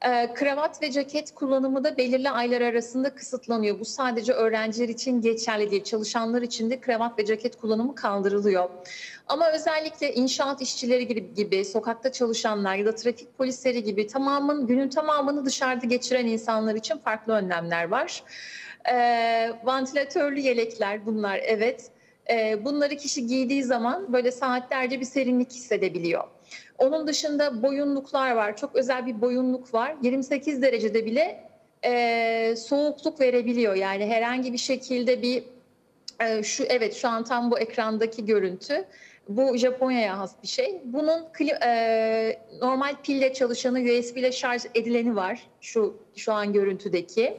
Kravat ve ceket kullanımı da belirli aylar arasında kısıtlanıyor. Bu sadece öğrenciler için geçerli değil. Çalışanlar için de kravat ve ceket kullanımı kaldırılıyor. Ama özellikle inşaat işçileri gibi, sokakta çalışanlar ya da trafik polisleri gibi günün tamamını dışarıda geçiren insanlar için farklı önlemler var. Vantilatörlü yelekler bunlar, evet. Bunları kişi giydiği zaman böyle saatlerce bir serinlik hissedebiliyor. Onun dışında boyunluklar var. Çok özel bir boyunluk var. 28 derecede bile soğukluk verebiliyor. Yani herhangi bir şekilde şu an tam bu ekrandaki görüntü. Bu Japonya'ya has bir şey. Bunun normal pille çalışanı, USB ile şarj edileni var. Şu an görüntüdeki.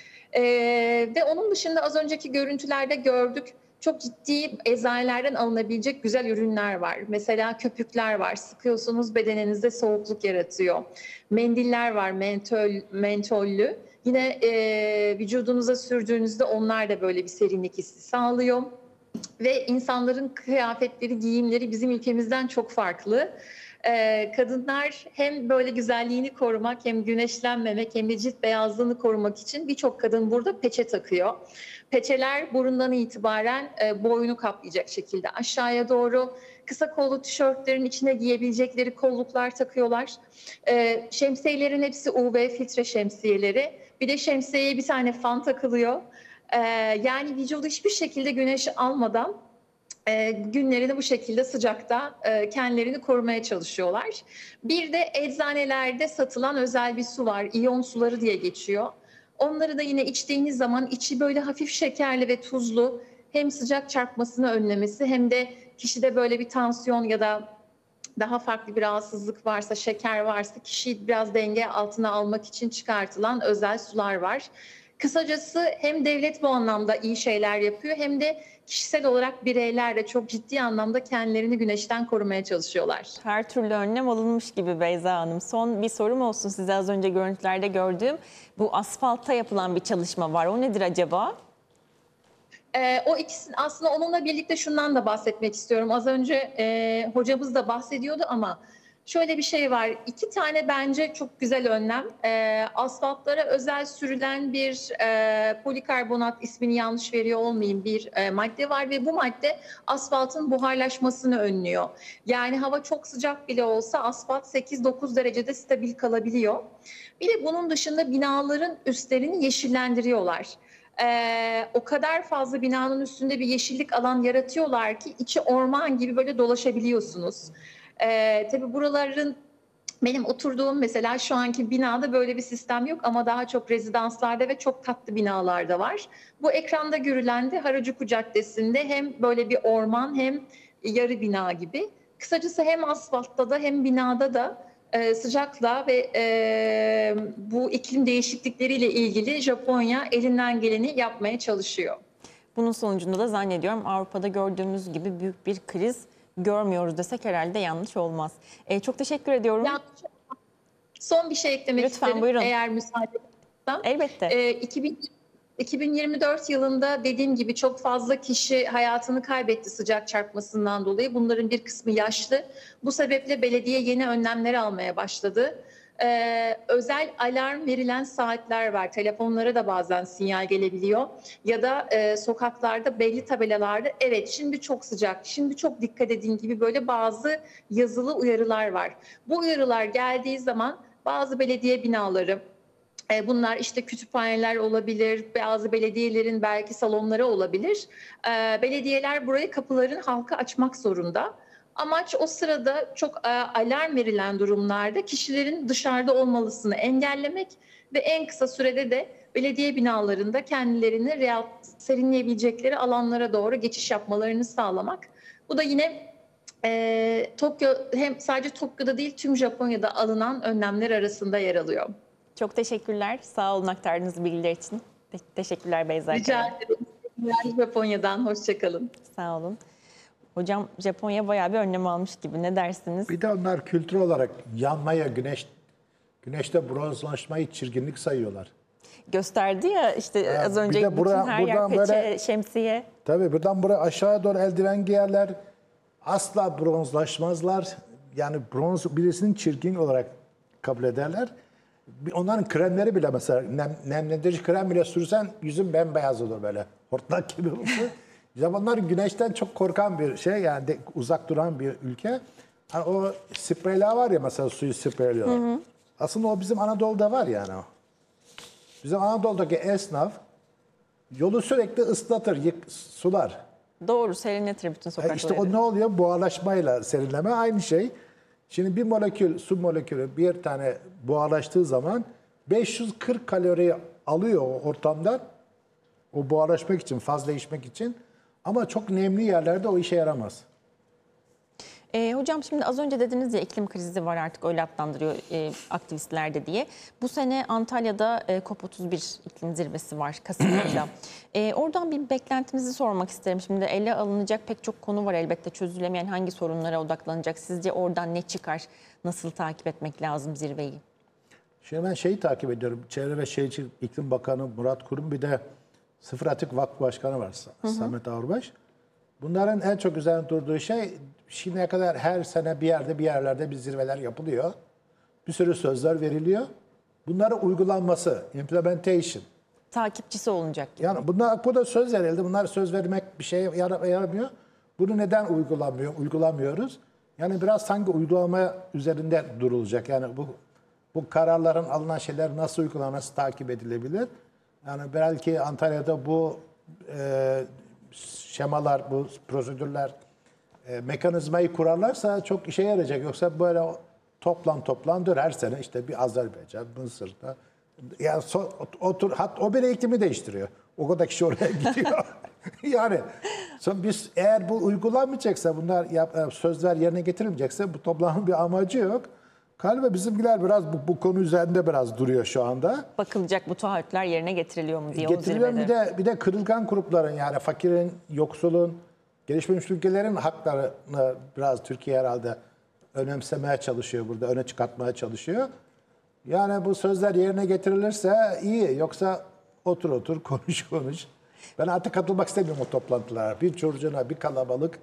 Ve onun dışında az önceki görüntülerde gördük. Çok ciddi eczanelerden alınabilecek güzel ürünler var. Mesela köpükler var. Sıkıyorsunuz, bedeninizde soğukluk yaratıyor. Mendiller var, mentollü. Yine vücudunuza sürdüğünüzde onlar da böyle bir serinlik hissi sağlıyor. Ve insanların kıyafetleri, giyimleri bizim ülkemizden çok farklı. Kadınlar hem böyle güzelliğini korumak, hem güneşlenmemek, hem de cilt beyazlığını korumak için birçok kadın burada peçe takıyor. Peçeler burundan itibaren boynu kaplayacak şekilde aşağıya doğru, kısa kollu tişörtlerin içine giyebilecekleri kolluklar takıyorlar. Şemsiyelerin hepsi UV filtre şemsiyeleri. Bir de şemsiyeye bir tane fan takılıyor. Yani vücudu hiçbir şekilde güneş almadan günlerini bu şekilde sıcakta kendilerini korumaya çalışıyorlar. Bir de eczanelerde satılan özel bir su var. İyon suları diye geçiyor. Onları da yine içtiğiniz zaman içi böyle hafif şekerli ve tuzlu, hem sıcak çarpmasını önlemesi hem de kişide böyle bir tansiyon ya da daha farklı bir rahatsızlık varsa, şeker varsa kişiyi biraz denge altına almak için çıkartılan özel sular var. Kısacası hem devlet bu anlamda iyi şeyler yapıyor, hem de kişisel olarak bireyler de çok ciddi anlamda kendilerini güneşten korumaya çalışıyorlar. Her türlü önlem alınmış gibi Beyza Hanım. Son bir sorum olsun size, az önce görüntülerde gördüğüm bu asfaltta yapılan bir çalışma var. O nedir acaba? O ikisi aslında, onunla birlikte şundan da bahsetmek istiyorum. Az önce hocamız da bahsediyordu ama şöyle bir şey var. İki tane bence çok güzel önlem. Asfaltlara özel sürülen bir polikarbonat, ismini yanlış veriyor olmayayım, bir madde var ve bu madde asfaltın buharlaşmasını önlüyor. Yani hava çok sıcak bile olsa asfalt 8-9 derecede stabil kalabiliyor. Bir de bunun dışında binaların üstlerini yeşillendiriyorlar. O kadar fazla binanın üstünde bir yeşillik alan yaratıyorlar ki içi orman gibi böyle dolaşabiliyorsunuz. Tabii benim oturduğum mesela şu anki binada böyle bir sistem yok ama daha çok rezidanslarda ve çok katlı binalarda var. Bu ekranda görülen de Harajuku Caddesi'nde hem böyle bir orman hem yarı bina gibi. Kısacası hem asfaltta da hem binada da sıcakla ve bu iklim değişiklikleriyle ilgili Japonya elinden geleni yapmaya çalışıyor. Bunun sonucunda da zannediyorum Avrupa'da gördüğümüz gibi büyük bir kriz görmüyoruz desek herhalde yanlış olmaz. Çok teşekkür ediyorum. Son bir şey eklemek Lütfen, isterim buyurun. eğer müsaade edersen. Elbette. 2024 yılında dediğim gibi çok fazla kişi hayatını kaybetti sıcak çarpmasından dolayı. Bunların bir kısmı yaşlı. Bu sebeple belediye yeni önlemler almaya başladı. Özel alarm verilen saatler var. Telefonlara da bazen sinyal gelebiliyor. Ya da sokaklarda belli tabelalarda evet şimdi çok sıcak, şimdi çok dikkat edin gibi böyle bazı yazılı uyarılar var. Bu uyarılar geldiği zaman bazı belediye binaları, bunlar işte kütüphaneler olabilir, bazı belediyelerin belki salonları olabilir. Belediyeler burayı, kapıların halka açmak zorunda. Amaç o sırada çok alarm verilen durumlarda kişilerin dışarıda olmasını engellemek ve en kısa sürede de belediye binalarında kendilerini serinleyebilecekleri alanlara doğru geçiş yapmalarını sağlamak. Bu da yine Tokyo, hem sadece Tokyo'da değil tüm Japonya'da alınan önlemler arasında yer alıyor. Çok teşekkürler. Sağ olun aktardığınız bilgiler için. Teşekkürler Beyza. Rica ederim. Japonya'dan hoşçakalın. Sağ olun. Hocam Japonya bayağı bir önlem almış gibi, ne dersiniz? Bir de onlar kültür olarak yanmaya, güneşte bronzlaşmayı çirkinlik sayıyorlar. Gösterdi ya işte az önce bir de bütün her yer peçe, böyle, şemsiye. Tabii buradan buraya aşağıya doğru eldiven giyerler. Asla bronzlaşmazlar. Yani bronz birisinin çirkin olarak kabul ederler. Onların kremleri bile mesela nemlendirici krem bile sürsen yüzün bembeyaz olur böyle. Hortlak gibi olur. Japonlar güneşten çok korkan bir şey yani uzak duran bir ülke. Hani o spreyler var ya mesela suyu spreyliyorlar. Aslında o bizim Anadolu'da var yani o. Bizim Anadolu'daki esnaf yolu sürekli ıslatır, sular. Doğru, serinletir bütün sokakları. İşte o ne oluyor? Buharlaşmayla serinleme aynı şey. Şimdi bir molekül, su molekülü bir tane buharlaştığı zaman 540 kalori alıyor o ortamdan. O buharlaşmak için, fazla içmek için. Ama çok nemli yerlerde o işe yaramaz. Hocam şimdi az önce dediniz ya iklim krizi var artık öyle adlandırıyor aktivistler de diye. Bu sene Antalya'da COP31 iklim zirvesi var Kasım ayında. Oradan bir beklentinizi sormak isterim. Şimdi ele alınacak pek çok konu var elbette çözülemeyen hangi sorunlara odaklanacak? Sizce oradan ne çıkar? Nasıl takip etmek lazım zirveyi? Şimdi ben şeyi takip ediyorum. Çevre ve Şehircilik İklim Bakanı Murat Kurum bir de Sıfır Atık Vakfı Başkanı var Samet Ağırbaş. Bunların en çok üzerinde durduğu şey şimdiye kadar her sene bir yerlerde bir zirveler yapılıyor. Bir sürü sözler veriliyor. Bunların uygulanması, implementation. Takipçisi olunacak gibi. Yani bu da söz verildi. Bunlar söz vermek bir şeye yaramıyor. Bunu neden uygulamıyoruz? Yani biraz sanki uygulama üzerinde durulacak. Yani bu kararların alınan şeyler nasıl uygulanması takip edilebilir? Yani belki Antalya'da bu şemalar, bu prosedürler mekanizmayı kurarlarsa çok işe yarayacak. Yoksa böyle toplam her sene işte bir Azerbaycan, Mısır'da yani o bile iklimi değiştiriyor. O kadar kişi oraya gidiyor. Yani biz eğer bu uygulanmayacaksa bunlar sözler yerine getirilmeyecekse bu toplamın bir amacı yok. Galiba bizimkiler biraz bu konu üzerinde biraz duruyor şu anda. Bakılacak bu taahhütler yerine getiriliyor mu diye getiriliyor bir de kırılgan grupların yani fakirin, yoksulun, gelişmemiş ülkelerin haklarını biraz Türkiye herhalde önemsemeye çalışıyor burada, öne çıkartmaya çalışıyor. Yani bu sözler yerine getirilirse iyi, yoksa otur konuş. Ben artık katılmak istemiyorum o toplantılara. Bir çocuğuna, bir kalabalık.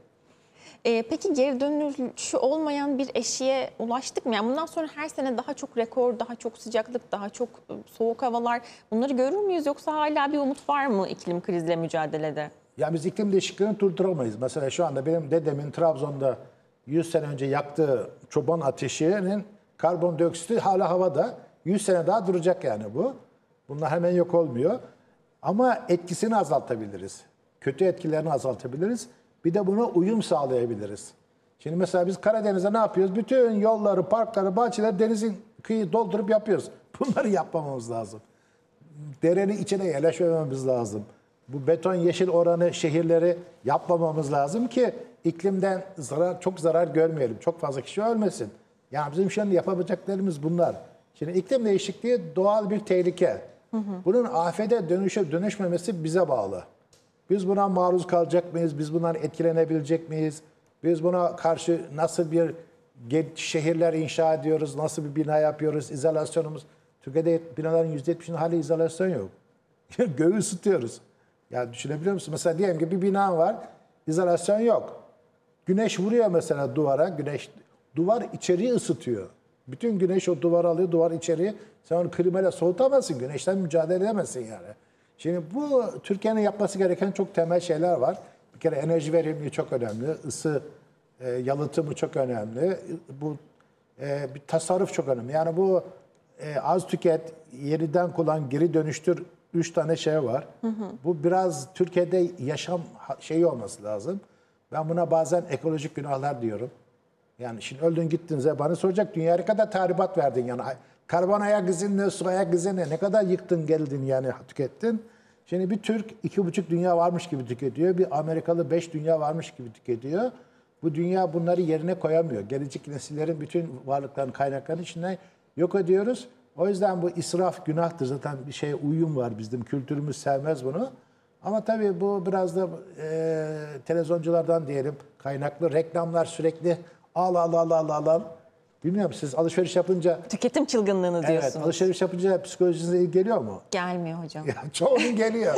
Peki geri dönüşü olmayan bir eşiğe ulaştık mı? Yani bundan sonra her sene daha çok rekor, daha çok sıcaklık, daha çok soğuk havalar bunları görür müyüz? Yoksa hala bir umut var mı iklim kriziyle mücadelede? Ya biz iklim değişikliğini durduramayız. Mesela şu anda benim dedemin Trabzon'da 100 sene önce yaktığı çoban ateşinin karbondioksiti hala havada. 100 sene daha duracak yani bu. Bunlar hemen yok olmuyor. Ama etkisini azaltabiliriz. Kötü etkilerini azaltabiliriz. Bir de buna uyum sağlayabiliriz. Şimdi mesela biz Karadeniz'de ne yapıyoruz? Bütün yolları, parkları, bahçeleri denizin kıyı doldurup yapıyoruz. Bunları yapmamamız lazım. Derenin içine yerleşmememiz lazım. Bu beton yeşil oranı şehirleri yapmamamız lazım ki iklimden çok zarar görmeyelim. Çok fazla kişi ölmesin. Yani bizim şu an yapabileceklerimiz bunlar. Şimdi iklim değişikliği doğal bir tehlike. Bunun afete dönüşmemesi bize bağlı. Biz buna maruz kalacak mıyız? Biz bundan etkilenebilecek miyiz? Biz buna karşı nasıl bir şehirler inşa ediyoruz? Nasıl bir bina yapıyoruz? İzolasyonumuz. Türkiye'de binaların %70'inin hali izolasyon yok. Göğü ısıtıyoruz. Yani düşünebiliyor musun? Mesela diyelim ki bir bina var, izolasyon yok. Güneş vuruyor mesela duvara, duvar içeriği ısıtıyor. Bütün güneş o duvarı alıyor, duvar içeriği. Sen onu klimayla soğutamazsın, güneşten mücadele edemezsin yani. Şimdi bu Türkiye'nin yapması gereken çok temel şeyler var. Bir kere enerji verimliliği çok önemli, ısı yalıtımı çok önemli, bu bir tasarruf çok önemli. Yani bu az tüket, yeniden kullan, geri dönüştür 3 tane şey var. Bu biraz Türkiye'de yaşam şeyi olması lazım. Ben buna bazen ekolojik günahlar diyorum. Yani şimdi öldün gittin bana soracak dünyaya ne kadar tahribat verdin yani. Karbon ayak izin ne, su ayak izin ne kadar yıktın geldin yani tükettin. Şimdi bir Türk 2,5 dünya varmış gibi tüketiyor. Bir Amerikalı 5 dünya varmış gibi tüketiyor. Bu dünya bunları yerine koyamıyor. Gelecek nesillerin bütün varlıklarını, kaynaklarını içinden yok ediyoruz. O yüzden bu israf günahtır. Zaten bir şeye uyum var bizim. Kültürümüz sevmez bunu. Ama tabii bu biraz da televizyonculardan diyelim kaynaklı. Reklamlar sürekli al. Bilmiyorum siz alışveriş yapınca... Tüketim çılgınlığını diyorsunuz. Evet, alışveriş yapınca psikolojinize iyi geliyor mu? Gelmiyor hocam. Ya, çoğunun geliyor.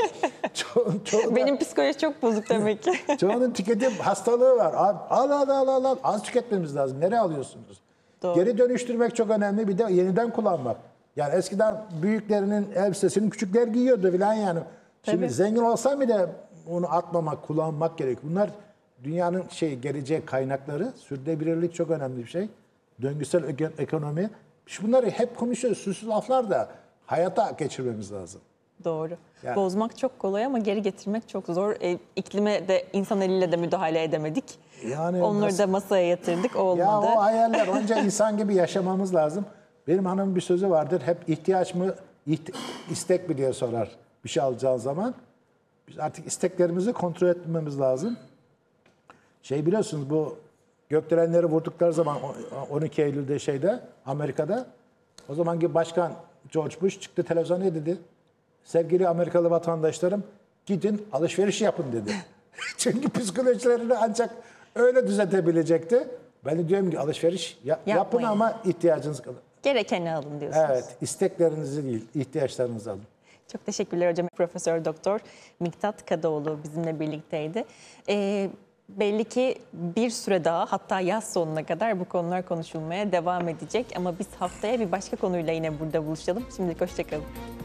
Benim psikoloji çok bozuk demek ki. Çoğunun tüketim hastalığı var. Al. Az tüketmemiz lazım. Nereye alıyorsunuz? Doğru. Geri dönüştürmek çok önemli. Bir de yeniden kullanmak. Yani eskiden büyüklerinin elbisesini küçükler giyiyordu filan yani. Şimdi Tabii. zengin olsan bile onu atmamak, kullanmak gerek. Bunlar dünyanın geleceği kaynakları. Sürdürülebilirlik çok önemli bir şey. Döngüsel ekonomi. Biz bunları hep konuşuyoruz. Süslü laflar da hayata geçirmemiz lazım. Doğru. Yani- Bozmak çok kolay ama geri getirmek çok zor. İklime de insan eliyle de müdahale edemedik. Yani Onları nasıl- da masaya yatırdık, olmadı. Ya o hayaller önce insan gibi yaşamamız lazım. Benim hanımın bir sözü vardır. Hep ihtiyaç mı, istek mi diye sorar bir şey alacağı zaman. Biz artık isteklerimizi kontrol etmemiz lazım. Biliyorsunuz bu gökdelenleri vurdukları zaman 12 Eylül'de Amerika'da o zamanki başkan George Bush çıktı televizyona dedi. Sevgili Amerikalı vatandaşlarım gidin alışveriş yapın dedi. Çünkü psikolojilerini ancak öyle düzeltebilecekti. Ben de diyorum ki alışveriş yapın Yapmayın. ama ihtiyacınız kadar. Gerekeni alın diyorsunuz. Evet, isteklerinizi değil, ihtiyaçlarınızı alın. Çok teşekkürler hocam. Profesör Doktor Miktat Kadıoğlu bizimle birlikteydi. Belli ki bir süre daha, hatta yaz sonuna kadar bu konular konuşulmaya devam edecek. Ama biz haftaya bir başka konuyla yine burada buluşalım. Şimdilik hoşça kalın.